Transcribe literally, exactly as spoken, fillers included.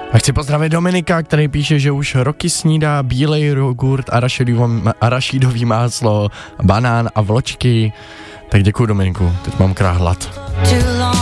A chci pozdravit Dominika, který píše, že už roky snídá bílej jogurt, arašidový máslo, banán a vločky. Tak děkuju, Dominiku, teď mám krát hlad.